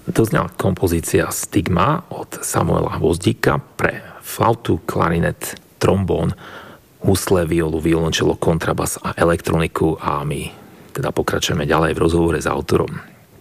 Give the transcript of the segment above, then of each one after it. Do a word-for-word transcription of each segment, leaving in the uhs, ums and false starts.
Doznala kompozícia Stigma od Samuela Hvozdíka pre flautu, klarinet, trombón, husle, violu, violončelo, kontrabas a elektroniku a my teda pokračujeme ďalej v rozhovore s autorom.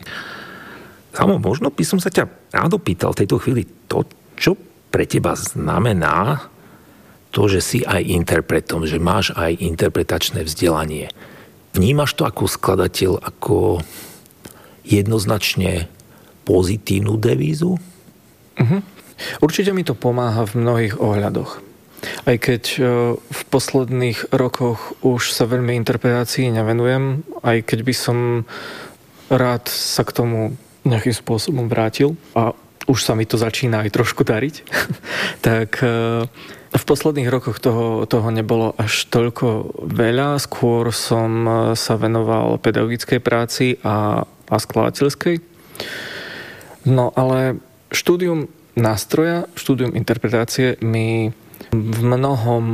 Samo, možno by som sa ťa rád opýtal v tejto chvíli to, čo pre teba znamená to, že si aj interpretom, že máš aj interpretačné vzdelanie. Vnímaš to ako skladateľ, ako jednoznačne pozitívnu devízu? Uh-huh. Určite mi to pomáha v mnohých ohľadoch. Aj keď v posledných rokoch už sa veľmi interpretácii nevenujem, aj keď by som rád sa k tomu nejakým spôsobom vrátil a už sa mi to začína aj trošku dariť, tak v posledných rokoch toho, toho nebolo až toľko veľa. Skôr som sa venoval pedagogickej práci a, a skladateľskej. No ale štúdium nástroja, štúdium interpretácie mi v mnohom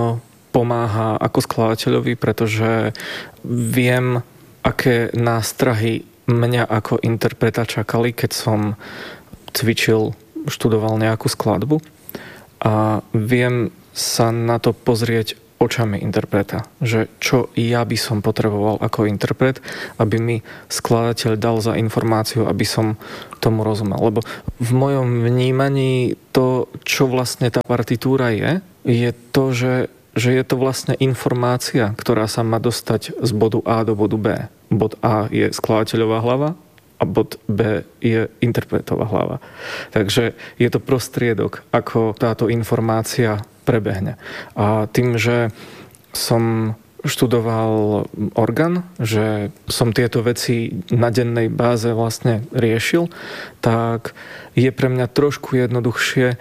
pomáha ako skladateľovi, pretože viem, aké nástrahy mňa ako interpreta čakali, keď som cvičil, študoval nejakú skladbu a viem sa na to pozrieť očami interpreta, že čo ja by som potreboval ako interpret, aby mi skladateľ dal za informáciu, aby som tomu rozumel. Lebo v mojom vnímaní to, čo vlastne tá partitúra je, je to, že, že je to vlastne informácia, ktorá sa má dostať z bodu A do bodu B. Bod A je skladateľová hlava a bod B je interpretová hlava. Takže je to prostriedok, ako táto informácia prebehne. A tým, že som študoval orgán, že som tieto veci na dennej báze vlastne riešil, tak je pre mňa trošku jednoduchšie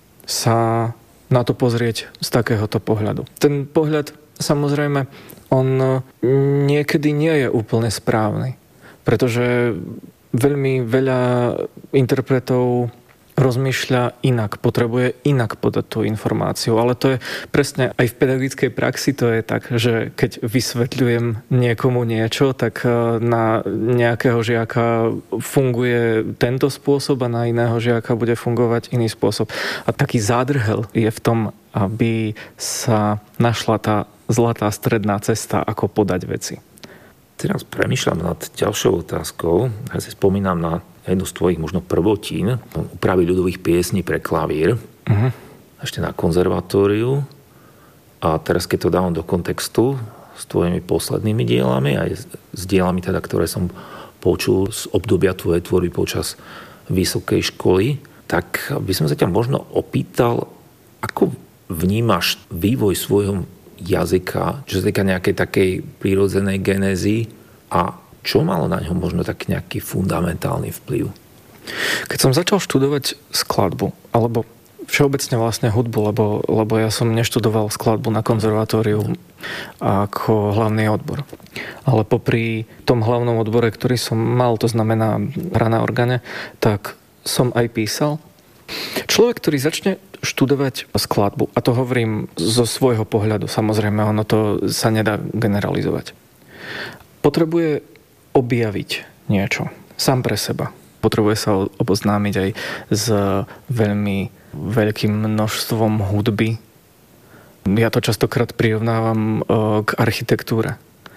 sa na to pozrieť z takéhoto pohľadu. Ten pohľad, samozrejme, on niekedy nie je úplne správny, pretože veľmi veľa interpretov rozmýšľa inak, potrebuje inak podať tú informáciu. Ale to je presne aj v pedagogickej praxi to je tak, že keď vysvetľujem niekomu niečo, tak na nejakého žiaka funguje tento spôsob a na iného žiaka bude fungovať iný spôsob. A taký zádrhel je v tom, aby sa našla tá zlatá stredná cesta, ako podať veci. Teraz premýšľam nad ďalšou otázkou. Ja si spomínam na jednu z tvojich možno prvotín, úpravy ľudových piesní pre klavír, uh-huh. ešte na konzervatóriu. A teraz, keď to dávam do kontextu s tvojimi poslednými dielami, aj s dielami, teda, ktoré som počul z obdobia tvojej tvorby počas vysokej školy, tak by som sa ťa možno opýtal, ako vnímaš vývoj svojho jazyka, čo sa týka nejakej takej prírodzenej genézy a čo malo na ňom možno tak nejaký fundamentálny vplyv? Keď som začal študovať skladbu, alebo všeobecne vlastne hudbu, lebo, lebo ja som neštudoval skladbu na konzervatóriu ako hlavný odbor. Ale popri tom hlavnom odbore, ktorý som mal, to znamená hra na orgáne, tak som aj písal. Človek, ktorý začne študovať skladbu, a to hovorím zo svojho pohľadu, samozrejme, ono to sa nedá generalizovať, potrebuje objaviť niečo sám pre seba. Potrebuje sa oboznámiť aj s veľmi veľkým množstvom hudby. Ja to častokrát prirovnávam k architektúre.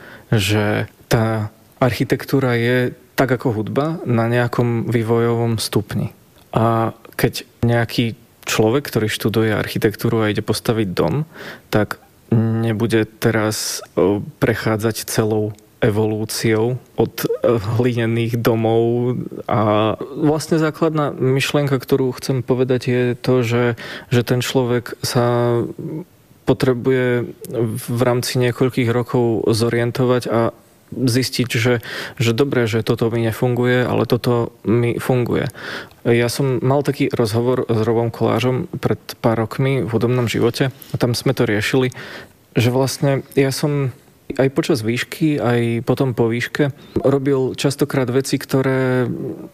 Že tá architektúra je tak ako hudba na nejakom vývojovom stupni. A keď nejaký človek, ktorý študuje architektúru a ide postaviť dom, tak nebude teraz prechádzať celou evolúciou od hlinených domov a vlastne základná myšlienka, ktorú chcem povedať, je to, že, že ten človek sa potrebuje v rámci niekoľkých rokov zorientovať a zistiť, že, že dobre, že toto mi nefunguje, ale toto mi funguje. Ja som mal taký rozhovor s Robom Kolářom pred pár rokmi v hudobnom živote a tam sme to riešili, že vlastne ja som aj počas výšky, aj potom po výške robil častokrát veci, ktoré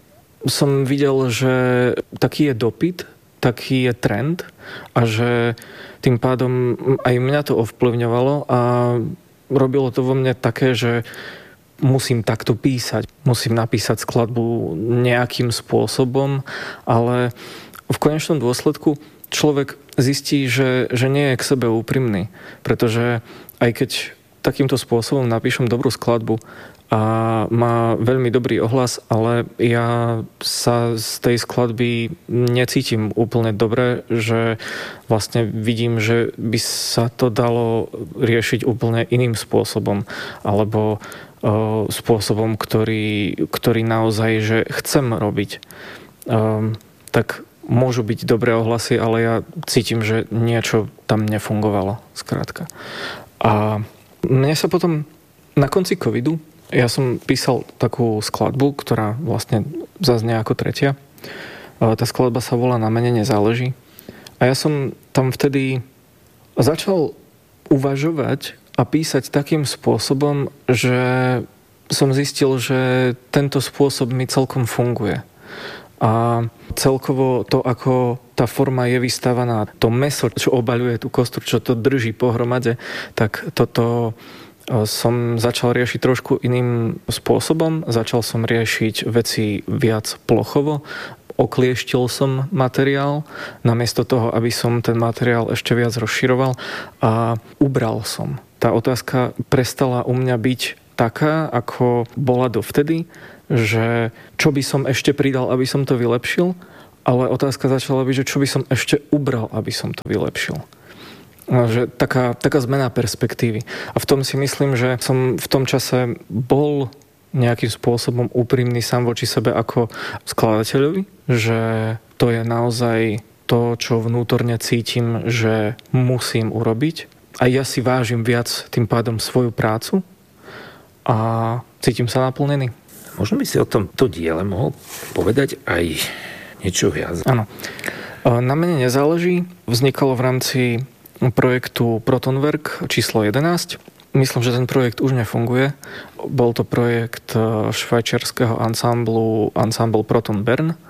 som videl, že taký je dopyt, taký je trend a že tým pádom aj mňa to ovplyvňovalo a robilo to vo mne také, že musím takto písať, musím napísať skladbu nejakým spôsobom, ale v konečnom dôsledku človek zistí, že, že nie je k sebe úprimný, pretože aj keď takýmto spôsobom napíšem dobrú skladbu a má veľmi dobrý ohlas, ale ja sa z tej skladby necítim úplne dobre, že vlastne vidím, že by sa to dalo riešiť úplne iným spôsobom, alebo uh, spôsobom, ktorý, ktorý naozaj že chcem robiť. Um, tak môžu byť dobré ohlasy, ale ja cítim, že niečo tam nefungovalo, skrátka. A mne sa potom na konci covidu ja som písal takú skladbu, ktorá vlastne zaznie ako tretia. Tá skladba sa volá Na mene nezáleží. A ja som tam vtedy začal uvažovať a písať takým spôsobom, že som zistil, že tento spôsob mi celkom funguje. A celkovo to, ako tá forma je vystavaná, to mäso, čo obaľuje tú kostru, čo to drží pohromade, tak toto som začal riešiť trošku iným spôsobom. Začal som riešiť veci viac plochovo. Oklieštil som materiál, namiesto toho, aby som ten materiál ešte viac rozširoval, a ubral som. Tá otázka prestala u mňa byť taká, ako bola dovtedy, že čo by som ešte pridal, aby som to vylepšil, ale otázka začala byť, že čo by som ešte ubral, aby som to vylepšil. Že taká, taká zmena perspektívy. A v tom si myslím, že som v tom čase bol nejakým spôsobom úprimný sám voči sebe ako skladateľovi, že to je naozaj to, čo vnútorne cítim, že musím urobiť. A ja si vážim viac tým pádom svoju prácu a cítim sa naplnený. Možno by si o tomto diele mohol povedať aj niečo viac. Áno. Na mene nezáleží. Vznikalo v rámci projektu Protonwerk číslo jedenásť. Myslím, že ten projekt už nefunguje. Bol to projekt švajčiarskeho ansamblu Ensemble Proton Bern,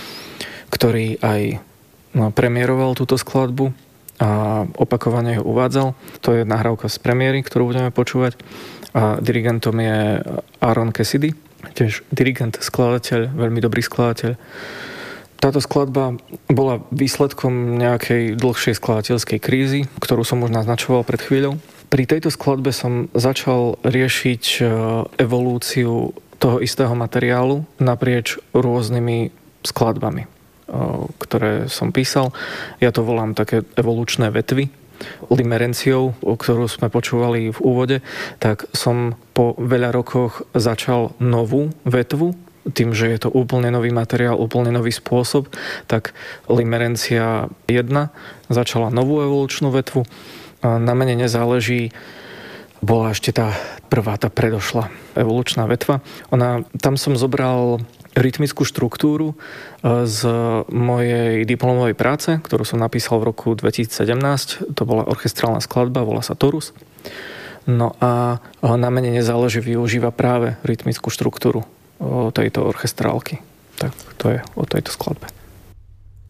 ktorý aj no, premiéroval túto skladbu a opakovane ju uvádzal. To je nahrávka z premiéry, ktorú budeme počúvať. A dirigentom je Aaron Cassidy, tiež dirigent, skladateľ, veľmi dobrý skladateľ. Táto skladba bola výsledkom nejakej dlhšej skladateľskej krízy, ktorú som už naznačoval pred chvíľou. Pri tejto skladbe som začal riešiť evolúciu toho istého materiálu naprieč rôznymi skladbami, ktoré som písal. Ja to volám také evolučné vetvy. Limerenciou, ktorú sme počúvali v úvode, tak som po veľa rokoch začal novú vetvu. Tým, že je to úplne nový materiál, úplne nový spôsob, tak Limerencia jedna začala novú evolučnú vetvu. Na mene nezáleží bola ešte tá prvá, tá predošla evolučná vetva. Ona, tam som zobral rytmickú štruktúru z mojej diplomovej práce, ktorú som napísal v roku dvetisícsedemnásť. To bola orchestrálna skladba, volá sa Torus. No a na mene nezáleží využíva práve rytmickú štruktúru tejto orchestrálky. Tak to je o tejto skladbe.